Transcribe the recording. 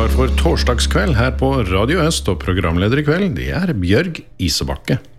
klar for torsdagskveld her på Radio Øst, og programleder i kveld, det Bjørg Isebakke.